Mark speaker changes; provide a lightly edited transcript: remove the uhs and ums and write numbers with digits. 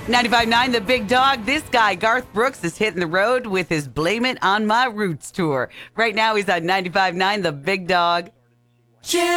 Speaker 1: 95.9 The Big Dog. This guy, Garth Brooks, is hitting the road with his Blame It on My Roots tour. Right now, he's on 95.9 The Big Dog.